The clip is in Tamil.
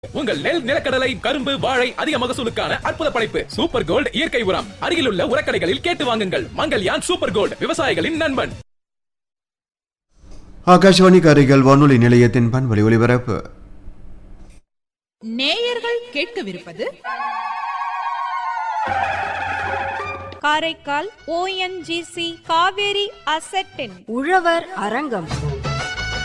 உங்கள் நெல், நிலக்கடலை, கரும்பு, வாழை அதிக மகசூலுக்கான அற்புத படைப்பு சூப்பர் கோல்ட் இயற்கை உரம். அருகிலுள்ள உரக்கடைகளில் கேட்டு வாங்குங்கள். மங்கல்யான் சூப்பர் கோல்ட், விவசாயிகளின் நண்பன். ஆகாஷவாணி காரைக்கால் வானொலி நிலையத்தின் பண்பலை ஒலிபரப்பு. நேயர்கள் கேட்கவிருப்பது காரைக்கால் ONGC காவேரி அசெட்டின் உழவர் அரங்கம்.